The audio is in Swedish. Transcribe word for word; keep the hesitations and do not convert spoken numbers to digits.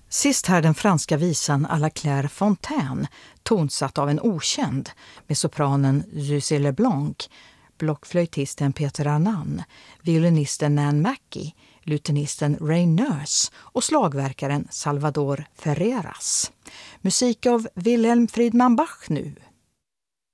Sist här den franska visan à la Claire Fontaine, tonsatt av en okänd, med sopranen Jussi LeBlanc, blockflöjtisten Peter Annan, violinisten Nan Mackie, lutenisten Ray Nurse och slagverkaren Salvador Ferreras. Musik av Wilhelm Friedman Bach nu.